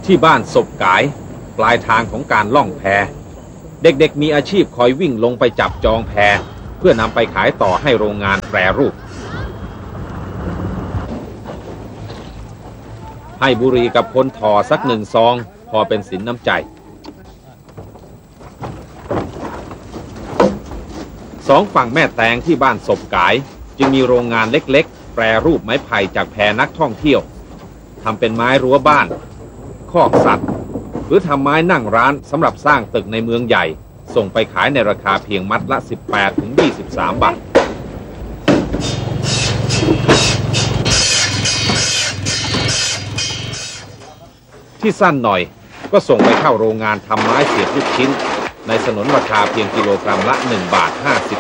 ที่บ้านศพกายปลายทางของการล่องแพเด็กๆมีอาชีพคอยวิ่งลงไปจับจองแพเพื่อนำไปขายต่อให้โรงงานแปรรูปให้บุหรี่กับคนถ่อสัก1 ซองพอเป็นสินน้ำใจ2 ฝั่งแม่แตงที่บ้านศพกายจึงมีโรงงานเล็กๆแปรรูปไม้ไผ่จากแพนักท่องเที่ยวทำเป็นไม้รั้วบ้านคอกสัตว์หรือทำไม้นั่งร้านสำหรับสร้างตึกในเมืองใหญ่ส่งไปขายในราคาเพียงมัดละ18 ถึง 23 บาทที่สั้นหน่อยก็ส่งไปเข้าโรงงานทำไม้เสียบลูกชิ้นในสนนราคาเพียงกิโลกรัมละ1.50 บาท